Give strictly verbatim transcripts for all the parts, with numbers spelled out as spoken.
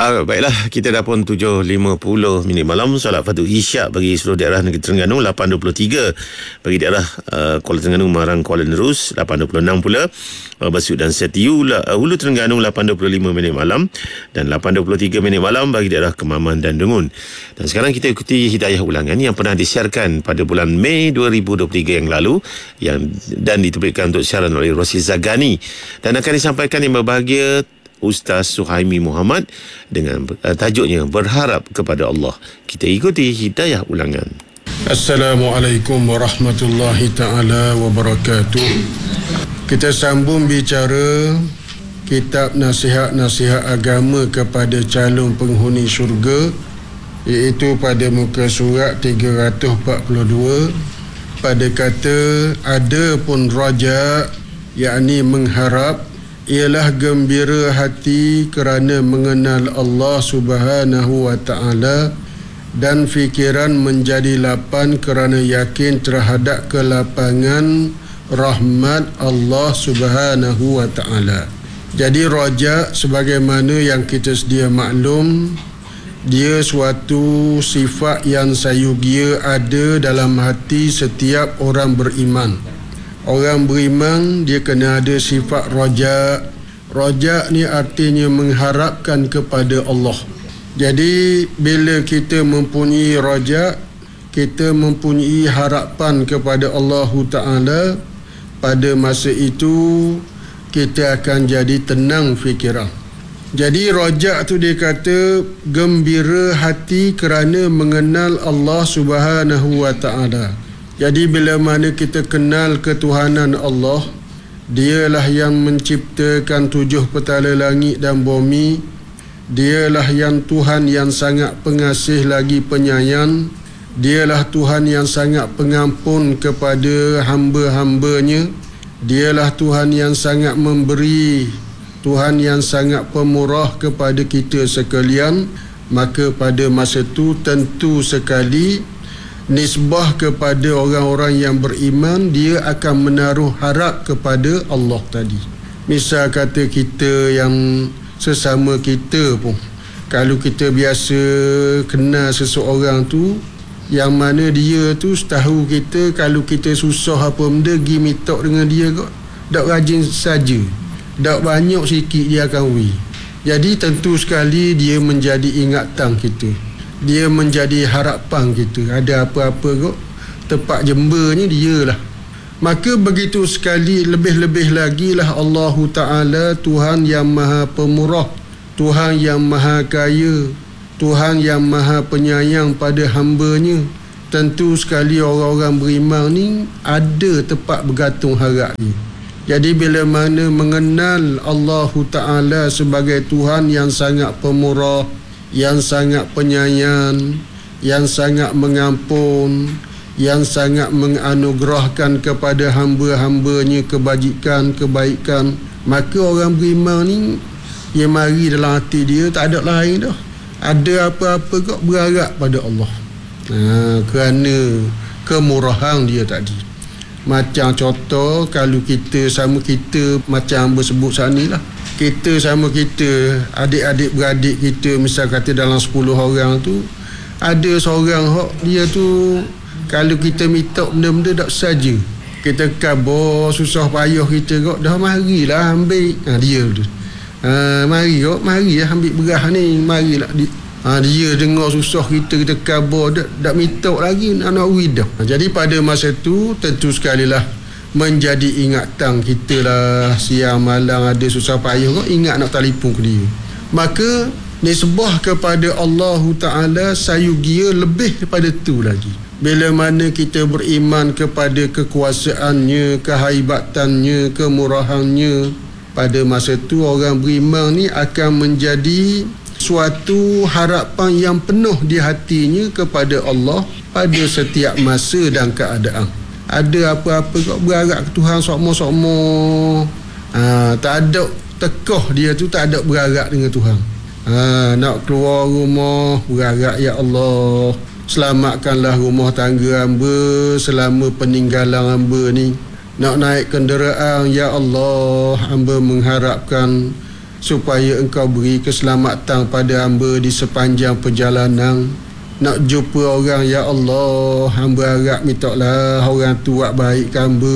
Uh, baiklah, kita dah pun tujuh lima puluh minit malam. Solat Fardu Isyak bagi seluruh daerah negeri Terengganu lapan dua puluh tiga. Bagi daerah uh, Kuala Terengganu, Marang, Kuala Nerus lapan dua puluh enam pula. uh, Basiut dan Setiu, uh, Hulu Terengganu lapan dua puluh lima minit malam. Dan lapan dua puluh tiga minit malam bagi daerah Kemaman dan Dengun. Dan sekarang kita ikuti hidayah ulangan yang pernah disiarkan pada bulan Mei dua ribu dua puluh tiga yang lalu, yang dan diterbitkan untuk siaran oleh Rosi Zagani, dan akan disampaikan yang berbahagia Ustaz Suhaimi Muhammad dengan uh, tajuknya Berharap kepada Allah. Kita ikuti hidayah ulangan. Assalamualaikum warahmatullahi ta'ala wabarakatuh. Kita sambung bicara kitab nasihat-nasihat agama kepada calon penghuni syurga, iaitu pada muka surat tiga ratus empat puluh dua, pada kata ada pun raja, yakni mengharap, ialah gembira hati kerana mengenal Allah Subhanahu wa ta'ala, dan fikiran menjadi lapan kerana yakin terhadap kelapangan rahmat Allah Subhanahu wa ta'ala. Jadi raja, sebagaimana yang kita sedia maklum, dia suatu sifat yang sayugia ada dalam hati setiap orang beriman. Orang beriman dia kena ada sifat raja. Raja ni artinya mengharapkan kepada Allah. Jadi bila kita mempunyai raja, kita mempunyai harapan kepada Allah Ta'ala, pada masa itu kita akan jadi tenang fikiran. Jadi raja tu dia kata gembira hati kerana mengenal Allah Subhanahu wa ta'ala. Jadi bila mana kita kenal ketuhanan Allah, dialah yang menciptakan tujuh petala langit dan bumi, dialah yang Tuhan yang sangat pengasih lagi penyayang, dialah Tuhan yang sangat pengampun kepada hamba-hambanya, dialah Tuhan yang sangat memberi, Tuhan yang sangat pemurah kepada kita sekalian. Maka pada masa itu tentu sekali nisbah kepada orang-orang yang beriman, dia akan menaruh harap kepada Allah tadi. Misal kata kita yang sesama kita pun, kalau kita biasa kenal seseorang tu, yang mana dia tu setahu kita, kalau kita susah apa benda pergi minta dengan dia kok, tak rajin saja, tak banyak sikit dia akan wui. Jadi tentu sekali dia menjadi ingatan kita, dia menjadi harapan kita. Ada apa-apa kok, tempat jembernya dia lah. Maka begitu sekali, lebih-lebih lagi lah Allah Ta'ala, Tuhan yang maha pemurah, Tuhan yang maha kaya, Tuhan yang maha penyayang pada hambanya. Tentu sekali orang-orang beriman ni ada tempat bergantung harapnya. Jadi bila mana mengenal Allah Ta'ala sebagai Tuhan yang sangat pemurah, yang sangat penyayang, yang sangat mengampun, yang sangat menganugerahkan kepada hamba-hambanya kebajikan, kebaikan, maka orang beriman ni, dia mari dalam hati dia tak ada lain dah. Ada apa-apa kok berharap pada Allah. Ha, kerana kemurahan dia tadi. Macam contoh, kalau kita sama kita, macam bersebut saat ni lah, kita sama kita, adik-adik beradik kita, misal kata dalam sepuluh orang tu, ada seorang hok dia tu, kalau kita minta benda-benda tak saja, kita kabar susah payah kita kok, dah marilah ambil. Ha, dia tu, ha, mari kok, mari lah ambil berah ni, marilah di, ha, dia dengar susah kita, kita kabar, tak, tak minta lagi nak nak widah. Ha, jadi pada masa tu tentu sekali lah menjadi ingatan kita lah, siang malam ada susah payah kok, ingat nak telefon ke dia. Maka nisbah kepada Allah Ta'ala sayugia lebih daripada tu lagi. Bila mana kita beriman kepada kekuasaannya, kehaibatannya, kemurahannya, pada masa tu orang beriman ni akan menjadi suatu harapan yang penuh di hatinya kepada Allah pada setiap masa dan keadaan. Ada apa-apa kok berharap ke Tuhan sokmo-sokmo. Ha, tak ada tekoh dia tu, tak ada berharap dengan Tuhan. Ha, nak keluar rumah berharap, ya Allah, selamatkanlah rumah tangga hamba selama peninggalan hamba ni. Nak naik kenderaan, ya Allah, hamba mengharapkan supaya engkau beri keselamatan pada hamba di sepanjang perjalanan. Nak jumpa orang, ya Allah, hamba harap mintalah orang tu buat baik ke hamba.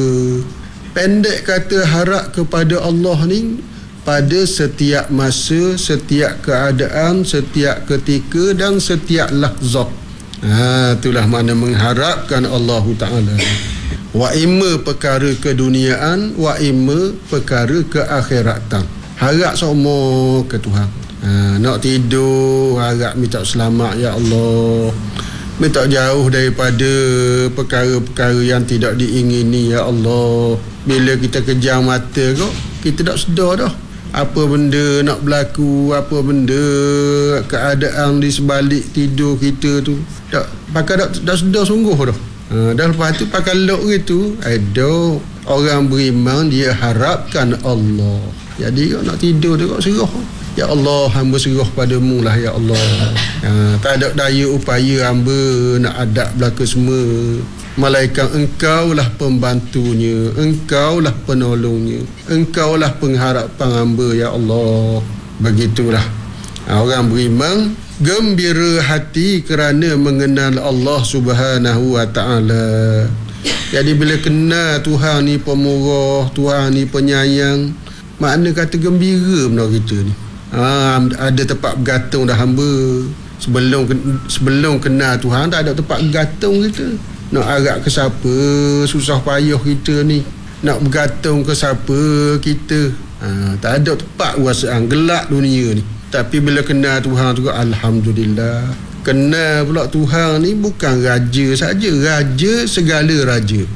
Pendek kata, harap kepada Allah ni pada setiap masa, setiap keadaan, setiap ketika dan setiap lahzah. Ha, itulah makna mengharapkan Allah Ta'ala. Wa imma perkara keduniaan, wa imma perkara keakhiratan. Harap semua ke Tuhan. Ha, nak tidur, harap minta selamat, ya Allah. Minta jauh daripada perkara-perkara yang tidak diingini, ya Allah. Bila kita kejam mata kok, kita tak sedar dah apa benda nak berlaku, apa benda keadaan di sebalik tidur kita tu. Tak, pakai tak, tak sedar sungguh dah. Ha, dan lepas tu pakai lok gitu, ada orang beriman dia harapkan Allah. Jadi kau nak tidur tu kau serah, ya Allah, hamba serah padamu lah, ya Allah. Ha, tak ada daya upaya hamba nak adab belaka semua, malaikat engkau lah pembantunya, engkau lah penolongnya, engkau lah pengharapan hamba, ya Allah. Begitulah ha, orang beriman gembira hati kerana mengenal Allah Subhanahu wa Ta'ala. Jadi bila kenal Tuhan ni pemurah, Tuhan ni penyayang, makna kata gembira benar kita ni. Ha, ada tempat bergantung dah hamba. Sebelum sebelum kenal Tuhan tak ada tempat bergantung kita. Nak harap ke siapa, susah payah kita ni. Nak bergantung ke siapa kita. Ha, tak ada tempat kuasaan, gelap dunia ni. Tapi bila kenal Tuhan tu, alhamdulillah. Kenal pula Tuhan ni bukan raja saja, raja segala raja.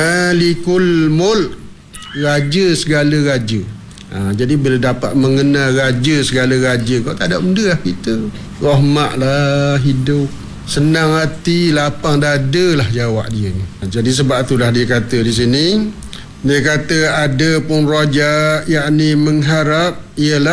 Malikul Mulk, raja segala raja. Ha, jadi bila dapat mengenal raja segala raja, kau tak ada benda lah kita. Rahmat lah hidup, senang hati, lapang dada lah jawab dia ni. Ha, jadi sebab itulah dia kata di sini, dia kata ada pun raja, yakni mengharap, ialah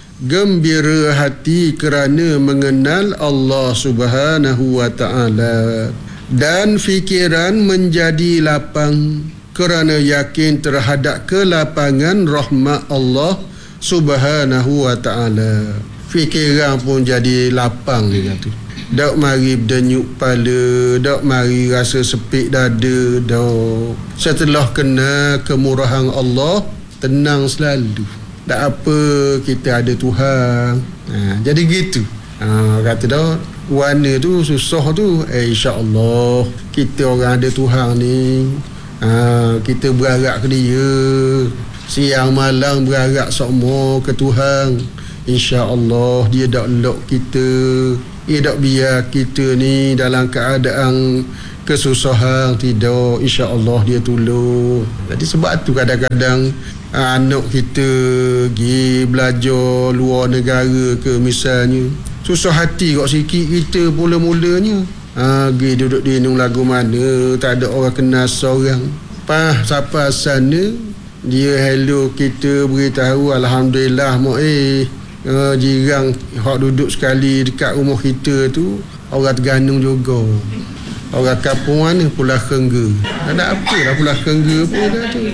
gembira hati kerana mengenal Allah Subhanahu wa Ta'ala, dan fikiran menjadi lapang kerana yakin terhadap kelapangan rahmat Allah Subhanahu wa Ta'ala. Fikiran pun jadi lapang dia kata. Dak mari berdenyuk kepala, dak mari rasa sepik dada, dak. Setelah kena kemurahan Allah, tenang selalu. Tak apa, kita ada Tuhan. Ha, jadi gitu. Ha, kata dah, warna tu susah tu. Eh, insya-Allah kita orang ada Tuhan ni. Ha, kita berharap ke dia. Siang malam berharap semua ke Tuhan. InsyaAllah dia tak lock kita. Dia tak biar kita ni dalam keadaan kesusahan. Tidak, insyaAllah dia tolong. Jadi sebab tu kadang-kadang anak kita pergi belajar luar negara ke misalnya, susah hati kok sikit kita mula-mulanya. Ha, pergi duduk di nung lagu mana, tak ada orang kenal seorang. Pah sampai sana, dia hello kita, beritahu alhamdulillah mak eh uh, jiran hak duduk sekali dekat rumah kita tu orang Terengganu juga. Orang kampung mana? Pulau Kengga. Ada apa lah Pulau Kengga pun dah tu.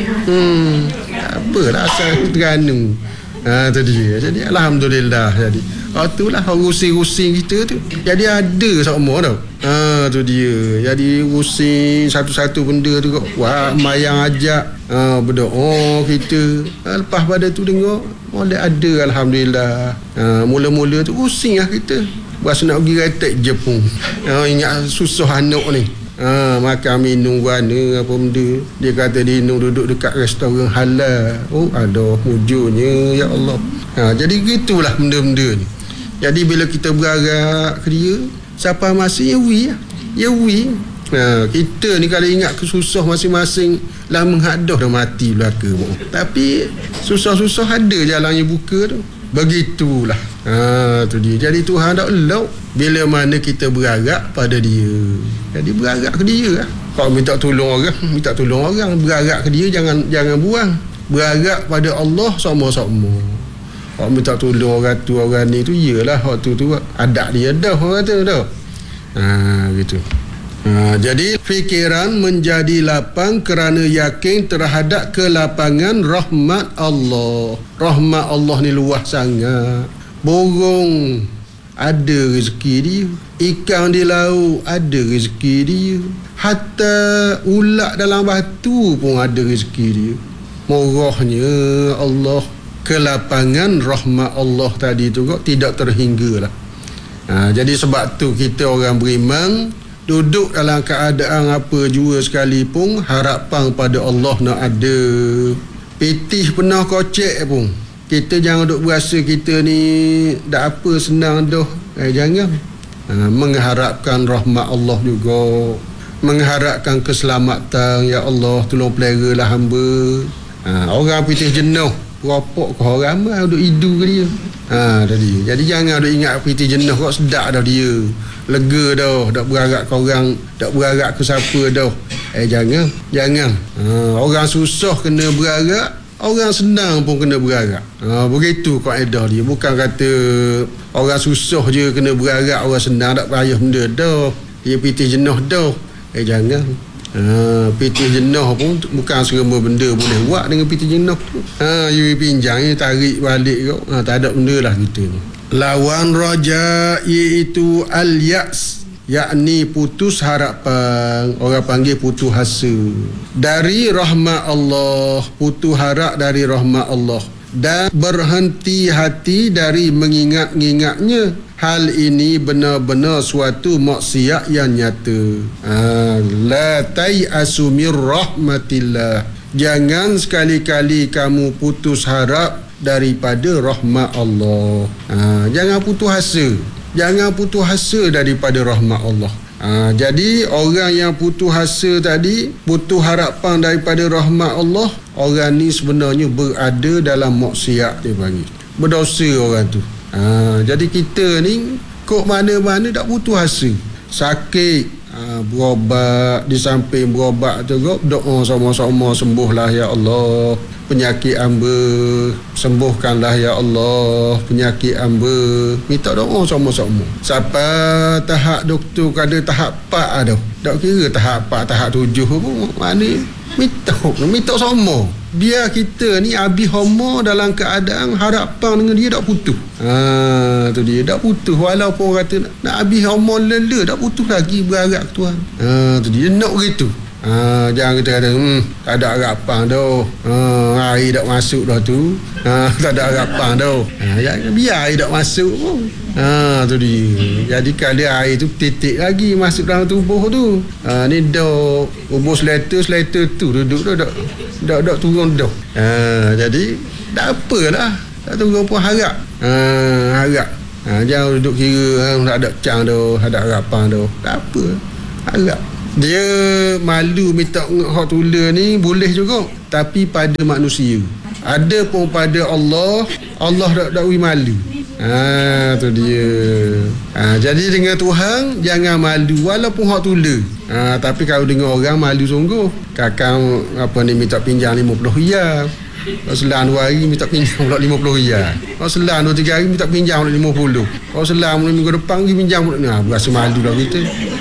Hmm, apalah asal Terengganu. Ha, tu dia. Jadi alhamdulillah jadi. Ah, itulah rusing-rusing kita tu. Jadi ada semua tau. Ha, tu dia. Jadi rusing satu-satu benda tu kok. Wah, mayang ajak. Ha, berdoa kita. Ha, lepas pada tu tengok, boleh ada alhamdulillah. Ha, mula-mula tu rusing lah kita. Berasa nak pergi retek Jepun. Ha, ingat susah anak ni. Ha, makan minum warna apa benda. Dia kata dia duduk dekat restoran halal. Oh, ada mujurnya, ya Allah. Ha, jadi gitulah benda-benda ni. Jadi bila kita berharap ke dia, siapa masih yawi lah. Yawi. Ha, kita ni kalau ingat kesusah masing-masing, lah menghadah dah mati belaka. Tapi susah-susah ada jalannya buka tu. Begitulah. Ha, tu dia. Jadi Tuhan tak elok bila mana kita berharap pada dia. Jadi berharap ke dia lah. Kalau minta tolong orang, minta tolong orang. Berharap ke dia, jangan jangan buang. Berharap pada Allah sama-sama. Kalau minta tolong orang tu, orang ni tu, iyalah waktu tu adat dia dah orang kata dah. Ha, gitu. Ha, jadi fikiran menjadi lapang kerana yakin terhadap kelapangan rahmat Allah. Rahmat Allah ni luas sangat. Burung ada rezeki dia, ikan di laut ada rezeki dia, hatta ulat dalam batu pun ada rezeki dia. Murahnya Allah. Kelapangan rahmat Allah tadi tu kok tidak terhingga lah. Ha, jadi sebab tu kita orang beriman duduk dalam keadaan apa jua sekalipun, harapan pada Allah nak ada. Pitih pernah kocek pun, kita jangan duk berasa kita ni dah apa senang dah. Eh jangan. Ha, mengharapkan rahmat Allah juga, mengharapkan keselamatan. Ya Allah, tolong peliharalah hamba. Ha, orang pitih jenuh, peropok ke orang ramai duk hidu ke dia. Ha, tadi. Jadi jangan duk ingat pitih jenuh kok sedap dah dia. Lega dah, tak berharap ke orang, tak berharap ke siapa dah. Eh jangan, jangan. Ha, orang susah kena berharap, orang senang pun kena berharap. Ha, begitu kaedah dia. Bukan kata orang susah je kena berharap, orang senang tak payah benda dah. Dia pitih jenuh dah. Eh jangan. Ha, pitih jenuh pun bukan semua benda boleh buat dengan pitih jenuh tu. Ha, you pinjam, you tarik balik kau. Ha, tak ada benda lah kita ni. Lawan raja iaitu al-ya's, yakni putus harapan. Orang panggil putus asa dari rahmat Allah, putus harap dari rahmat Allah, dan berhenti hati dari mengingat-ingatnya. Hal ini benar-benar suatu maksiat yang nyata. Ha, la tai'asu mir rahmatillah. Jangan sekali-kali kamu putus harap daripada rahmat Allah. Ha, jangan putus asa. Jangan putus asa daripada rahmat Allah. Ha, jadi orang yang putus asa tadi, putus harapan daripada rahmat Allah, orang ni sebenarnya berada dalam maksiat, dia panggil. Berdosa orang tu. Ha, jadi kita ni kok mana-mana tak putus asa. Sakit, ha, berobat, di samping berobat tu kok doa sama-sama, sembuhlah ya Allah penyakit hamba, sembuhkanlah ya Allah penyakit hamba. Minta doa sama-sama. Sampai tahap doktor kada tahap empat dah. Tak kira tahap empat, tahap tujuh pun mana minta, minta sama. Biar kita ni habis homo dalam keadaan harapan dengan dia tak putus. Ha, tu dia tak putus. Walaupun kata nak, nak habis homo lela, tak putus lagi berharap ke Tuhan. Ha, tu dia nak begitu. Ha, jangan kita kata hmm, tak ada harapan dah. Ha, air tak masuk dah tu. Ha, tak ada harapan dah. Ha, jangan, biar air tak masuk pun. Ha, tu dia. Jadi kalau air tu titik lagi masuk dalam tubuh tu. Ha, ni dah ubur seleta, seleta tu duduk dah dah dah, dah turun dah. Ha, jadi tak apalah. Tak turun pun harap. Ha, harap. Ha, jangan duduk kira ha, tak ada cang dah, tak ada harapan dah. Tak apa. Harap. Dia malu minta hak tula ni boleh juga, tapi pada manusia. Ada pun pada Allah, Allah tak tak malu. Ha, tu dia. Ha, jadi dengan Tuhan jangan malu walaupun hak tula. Ha, tapi kalau dengan orang malu sungguh. Kakang apa ni minta pinjam lima puluh riyal. Kalau selang dua hari minta pinjam pula lima puluh riyal. Kalau selang dua tiga hari minta pinjam pula lima puluh. Kalau selang minggu depan pergi pinjam pula. Nah, berasa malu dah kita.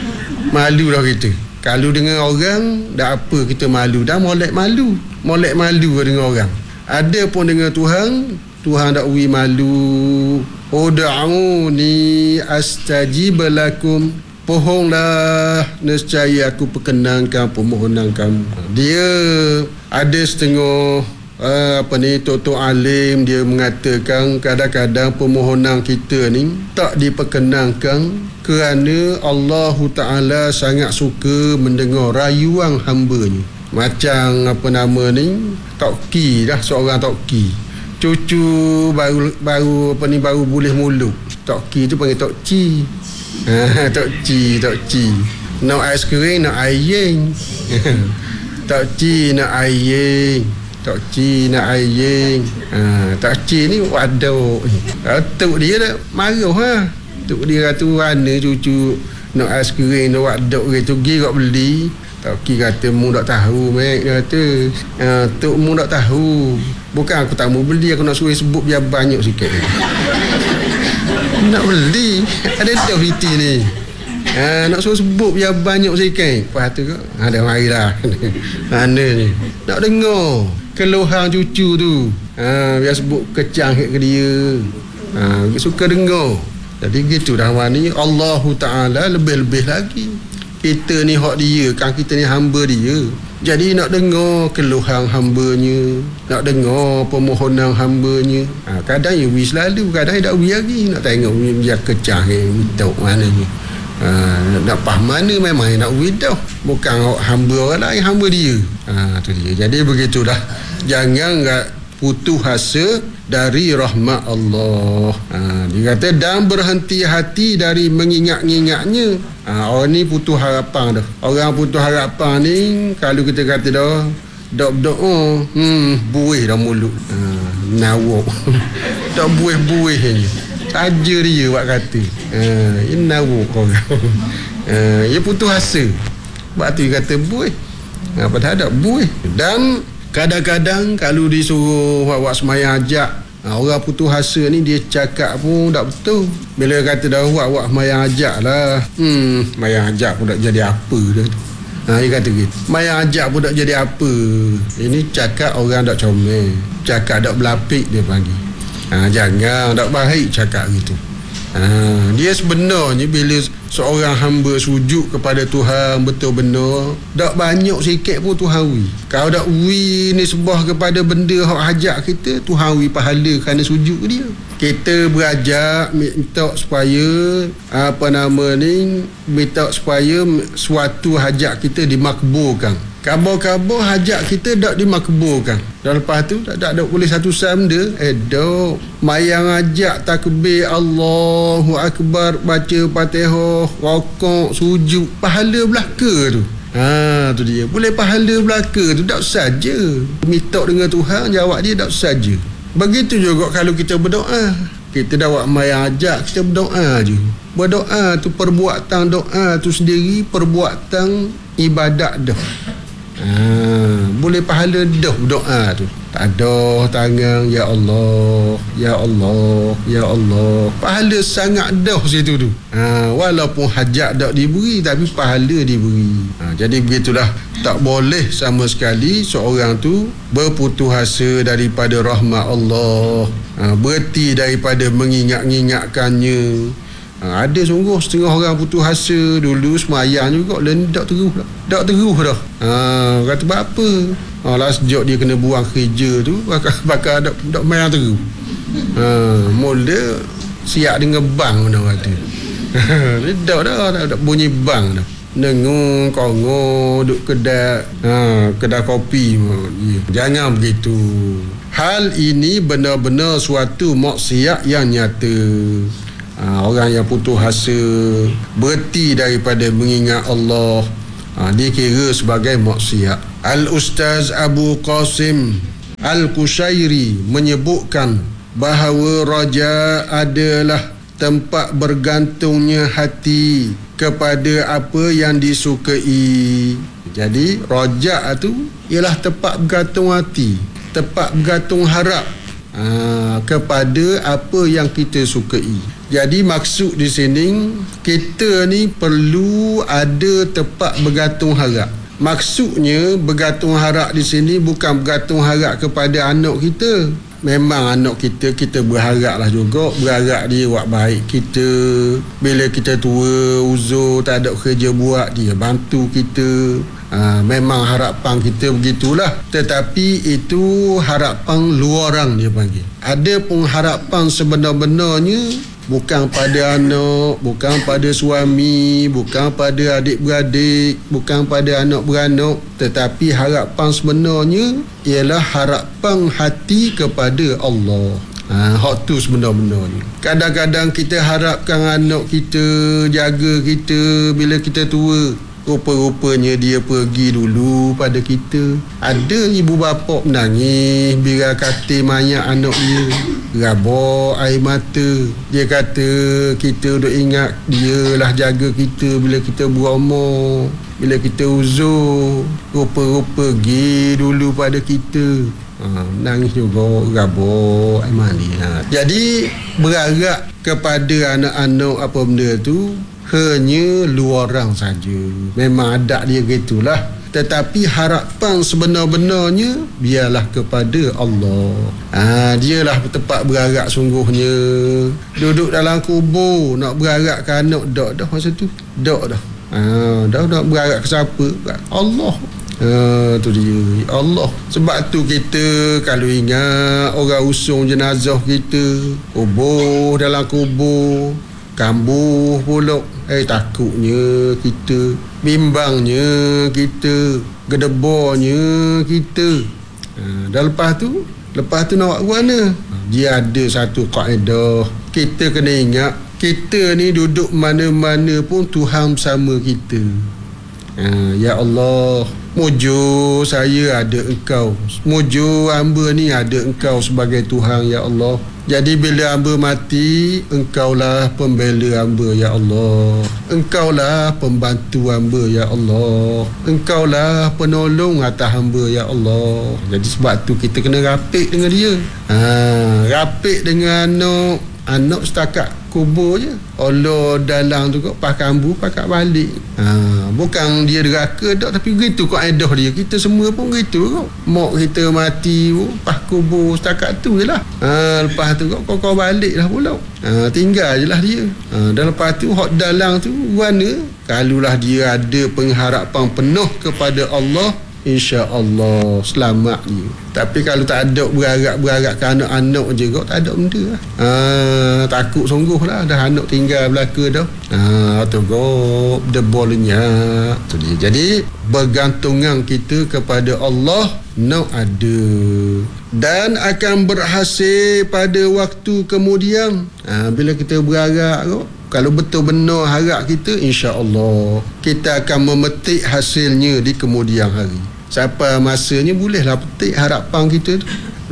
Malu dah kita. Kalau dengan orang dah apa kita malu, dah molek malu. Molek malu dengan orang. Ada pun dengan Tuhan, Tuhan tak ui malu. Ud'uni astajib lakum. Pohonglah, nescaya aku perkenankan permohonan kamu. Dia ada setengah uh, apa ni tok-tok alim, dia mengatakan kadang-kadang permohonan kita ni tak diperkenankan kerana Allah Ta'ala sangat suka mendengar rayuan hamba-Nya. Macam apa nama ni, Tokki dah, seorang Tokki. Cucu baru baru apa ni baru boleh mulut. Tokki tu panggil Tokci. Ha, Tokci, Tokci. Nak aiskrim, nak ayeng. Tokci nak ayeng. Tokci nak ayeng. Ha, Tokci ni waduh. Tok dia dah marah ha. Tok dia kata mana cucu nak aiskrim, nak waduh gitu, pergi kau beli. Tokki kata mu tak tahu mek, dia kata. Ha, tok mu tak tahu. Bukan aku tak mau beli, aku nak suruh sebut biar banyak sikit. Nak beli. Ada dah fiti ni. Ha, nak suruh sebut biar banyak sikit. Lepas tu ada mari lah. Mana ni? Nak dengar keluhan cucu tu. Ha, biar sebut kecang ke dia. Ha, suka dengar. Jadi gitu dah ni Allah Ta'ala lebih-lebih lagi. Kita ni hak dia, kan kita ni hamba dia. Jadi nak dengar keluhan hambanya, nak dengar permohonan hambanya. Ha, kadang ya wis selalu, kadang tak wis lagi. Nak tengok dia kecah ke, minta mana ni. Ha, nak faham mana memang nak wis dah. Bukan hamba orang lain, hamba dia. Ha, tu dia. Jadi begitulah. Jangan putus asa dari rahmat Allah. Ha, dia kata dan berhenti hati dari mengingat-ingatnya. Ha, orang ni putus harapan dah. Orang putus harapan ni kalau kita kata dah dok berdoa, hmm buih dah mulut. Ha, nawak. Dok buih-buih ni. Saja dia buat kata. Ha, ini nawak orang. Ha, dia putus asa. Sebab tu dia kata buih. Ha, padahal tak buih. Dan kadang-kadang kalau disuruh buat semayang ajak, ha, orang putus asa ni dia cakap pun tak betul. Bila kata dah buat-buat semayang ajak lah, hmm, semayang ajak pun tak jadi apa dah. Ha, dia kata gitu, semayang ajak pun tak jadi apa. Ini cakap orang tak comel, cakap tak berlapik dia panggil. Ha, jangan, tak baik cakap gitu. Ha, dia sebenarnya bila seorang hamba sujud kepada Tuhan betul benar, tak banyak sikit pun Tuhan wi. Kalau tak wi ni sebah kepada benda hak hajat kita, Tuhan wi pahala kerana sujud dia. Kita berajak minta supaya apa nama ni, minta supaya suatu hajat kita dimakbulkan. Kabar-kabar hajat kita tak dimakbulkan. Dan lepas tu tak tak, tak boleh satu samda. Eh dok mayang ajak takbir Allahu Akbar, baca Fatihah, rokok, sujud, pahala belaka tu. Ha tu dia. Boleh pahala belaka tu tak saja. Minta dengan Tuhan, jawab dia tak saja. Begitu juga kalau kita berdoa. Kita dah buat mayang ajak, kita berdoa je. Berdoa tu perbuatan doa tu sendiri perbuatan ibadat dah. Ha, boleh pahala dah berdoa tu. Tak ada tangan, ya Allah, ya Allah, ya Allah. Pahala sangat dah situ tu. Ha, walaupun hajat tak diberi tapi pahala diberi. Ha, jadi begitulah. Tak boleh sama sekali seorang tu berputus asa daripada rahmat Allah. Ha, berhenti daripada mengingat-ingatkannya. Ha, ada sungguh setengah orang putus asa dulu semayang juga, lain tak terus dah. Tak terus dah. Ha, kata apa? Ha, lah sejak dia kena buang kerja tu, bakal bakal tak tak mayang terus. Ha, mula siap dengan bang dah kata. Ni dah dah dah, dah bunyi bang dah. Nengung kongo duk kedai ha, kedai kopi. Jangan begitu. Hal ini benar-benar suatu maksiat yang nyata. Ha, orang yang putus asa berhenti daripada mengingat Allah, ha, dikira sebagai maksiat. Al-Ustaz Abu Qasim Al-Qushairi menyebutkan bahawa raja adalah tempat bergantungnya hati kepada apa yang disukai. Jadi raja tu ialah tempat bergantung hati, tempat bergantung harap ha, kepada apa yang kita sukai. Jadi maksud di sini kita ni perlu ada tempat bergantung harap. Maksudnya bergantung harap di sini bukan bergantung harap kepada anak kita. Memang anak kita kita berharaplah juga, berharap dia buat baik kita. Bila kita tua uzur tak ada kerja buat, dia bantu kita. Ha, memang harapan kita begitulah. Tetapi itu harapan luaran dia panggil. Ada pun harapan sebenar-benarnya bukan pada anak, bukan pada suami, bukan pada adik-beradik, bukan pada anak beranak, tetapi harapan sebenarnya ialah harapan hati kepada Allah. Ha, hak tu sebenar-benarnya. Kadang-kadang kita harapkan anak kita jaga kita bila kita tua. Rupa-rupanya dia pergi dulu pada kita. Ada ibu bapa menangis bila kata mayat anak dia, rabak air mata. Dia kata kita duk ingat dia lah jaga kita bila kita berumur, bila kita uzur. Rupa-rupa pergi dulu pada kita. Ha, nangis juga rabak air mani. Ha. Jadi berharap kepada anak-anak apa benda tu hanya luar orang saja. Memang ada dia gitulah. Tetapi harapan sebenar-benarnya biarlah kepada Allah. Ha, dialah tempat berharap sungguhnya. Duduk dalam kubur nak berharap ke anak dak dah masa tu. Dak dah. Ha, dah nak berharap ke siapa? Allah. Ha, tu dia Allah. Sebab tu kita kalau ingat orang usung jenazah kita, kubur dalam kubur, kambuh pula, eh takutnya kita, bimbangnya kita, gedebornya kita. Ha, dah lepas tu lepas tu nak buat mana? Dia ada satu kaedah, kita kena ingat kita ni duduk mana-mana pun Tuhan bersama kita. Ha, ya Allah, mujur saya ada Engkau, mujur hamba ni ada Engkau sebagai Tuhan, ya Allah. Jadi bila hamba mati, Engkaulah pembela hamba, ya Allah. Engkaulah pembantu hamba, ya Allah. Engkaulah penolong atas hamba, ya Allah. Jadi sebab tu kita kena rapik dengan dia. Ha, rapik dengan anak. Anak setakat kubur je. Allah dalang tu kok pakai ambu, pakai balik. Ha, bukan dia deraka tak, tapi begitu kaedah dia. Kita semua pun begitu kok. Mak kita mati, pas kubur setakat tu je lah. Ha, lepas tu kok kau balik lah pula. Ha, tinggal je lah dia. Ha, dan lepas tu hak dalang tu mana? Kalulah dia ada pengharapan penuh kepada Allah, insya-Allah selamat dia. Tapi kalau tak ada berharap-berharap ke anak-anak je kok, tak ada benda lah. Ha, takut sungguh lah dah anak tinggal belaka dah. Ha, tu kok debolnya tu dia. Jadi bergantungan kita kepada Allah nak ada dan akan berhasil pada waktu kemudian. Ha, bila kita berharap kok, kalau betul benar harap kita, insya-Allah kita akan memetik hasilnya di kemudian hari. Siapa masanya bolehlah petik harapan kita tu.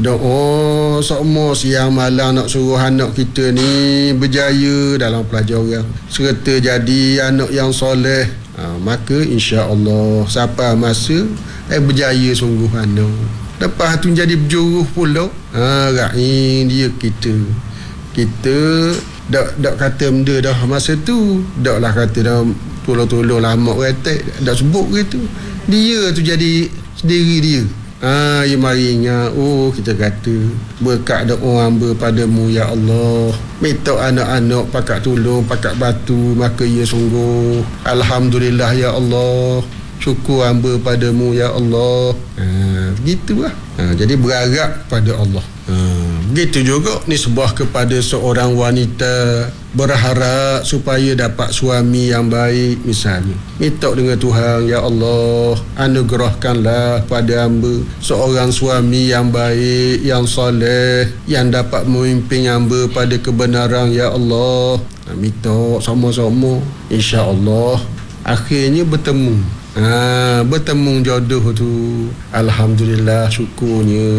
Doa semua siang malam nak suruh anak kita ni berjaya dalam pelajaran, serta jadi anak yang soleh. Ha, maka insya-Allah siapa masa eh berjaya sungguh anak. Lepas tu jadi berjuruh pula. Ha, raih dia kita. Kita dak dak kata benda dah masa tu, daklah kata dah tolong-tolong lama retek, dak sebut gitu. Dia tu jadi sendiri dia. Ah, ya mari ingat, oh kita kata berkat doa hamba padamu ya Allah. Minta anak-anak pakat tolong, pakat batu, maka ia sungguh alhamdulillah ya Allah. Syukur hamba padamu ya Allah. Ha, begitulah. Ha, jadi berharap pada Allah. Ha, begitu juga nisbah kepada seorang wanita berharap supaya dapat suami yang baik misalnya. Minta dengan Tuhan, ya Allah, anugerahkanlah pada hamba seorang suami yang baik, yang soleh, yang dapat memimpin hamba pada kebenaran, ya Allah. Ha, minta sama-sama, insya-Allah akhirnya bertemu. Ha, bertemu jodoh tu, alhamdulillah, syukurnya.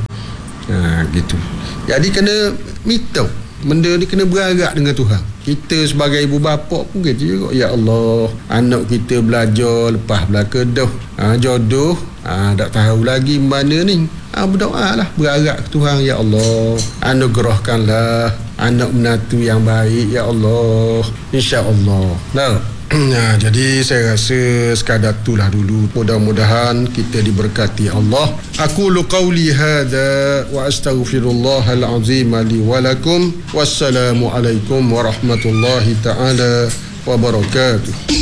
Ha, gitu. Jadi kena minta, benda ni kena berharap dengan Tuhan. Kita sebagai ibu bapa pun gitu juga. Ya Allah, anak kita belajar lepas belaka dah, ha, jodoh, ha, tak tahu lagi mana ni. Ha, berdoa lah, berharap ke Tuhan, ya Allah, anugerahkanlah anak menantu yang baik, ya Allah, insya-Allah. Nah, nah, jadi saya rasa sekadar itulah dulu. Mudah-mudahan kita diberkati Allah. Aku lu qauli hadza wa astaghfirullahal azim li wa lakum. Wassalamu alaikum warahmatullahi taala wabarakatuh.